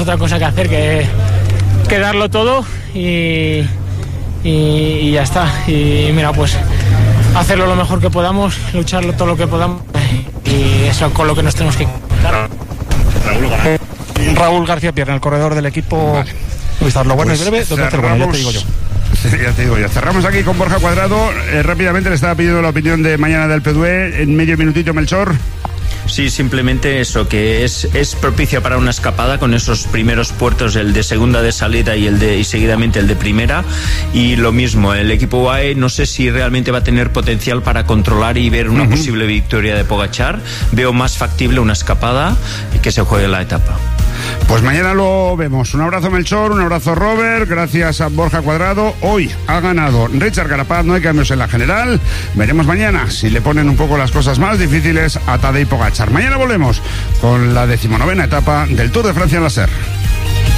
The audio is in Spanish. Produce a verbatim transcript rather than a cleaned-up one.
otra cosa que hacer que, que darlo todo y, y, y ya está. Y mira, pues hacerlo lo mejor que podamos, lucharlo todo lo que podamos y eso con lo que nos tenemos que quedar. Raúl, Raúl García Pierna, el corredor del equipo. Vale. Lo bueno pues y breve, ¿dónde cerramos, bueno, ya te digo yo. Ya te digo yo. Cerramos aquí con Borja Cuadrado. Eh, rápidamente le estaba pidiendo la opinión de mañana del P D U E. En medio minutito, Melchor. Sí, simplemente eso, que es, es propicia para una escapada con esos primeros puertos, el de segunda de salida y el de y seguidamente el de primera. Y lo mismo, el equipo U A E no sé si realmente va a tener potencial para controlar y ver una uh-huh. posible victoria de Pogačar. Veo más factible una escapada y que se juegue la etapa. Pues mañana lo vemos. Un abrazo, Melchor, un abrazo, Robert. Gracias a Borja Cuadrado. Hoy ha ganado Richard Carapaz, no hay cambios en la general. Veremos mañana si le ponen un poco las cosas más difíciles a Tadej Pogačar. Mañana volvemos con la decimonovena etapa del Tour de Francia en la SER.